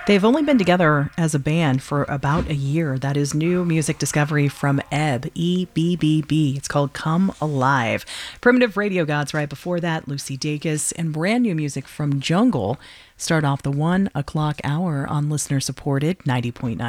They've only been together as a band for about a year. That is new music discovery from Ebb, EBBB. It's called Come Alive. Primitive Radio Gods right before that, Lucy Dacus, and brand new music from Jungle start off the 1 o'clock hour on listener supported 90.9